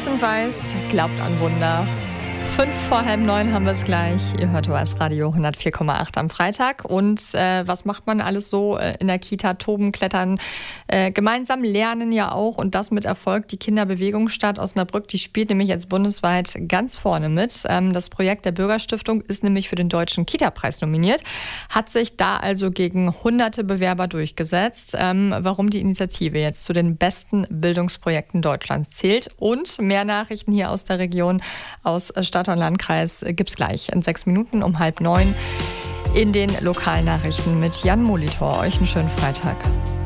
Schwarz und Weiß, glaubt an Wunder. 8:05 haben wir es gleich. Ihr hört OS Radio 104,8 am Freitag. Und was macht man alles so in der Kita? Toben, klettern, gemeinsam lernen ja auch. Und das mit Erfolg. Die Kinderbewegungsstadt Osnabrück, die spielt nämlich jetzt bundesweit ganz vorne mit. Das Projekt der Bürgerstiftung ist nämlich für den Deutschen Kita-Preis nominiert. Hat sich da also gegen hunderte Bewerber durchgesetzt. Warum die Initiative jetzt zu den besten Bildungsprojekten Deutschlands zählt. Und mehr Nachrichten hier aus der Region, aus Stadt und Landkreis gibt's gleich in 6 Minuten um 8:30 in den Lokalnachrichten mit Jan Molitor. Euch einen schönen Freitag.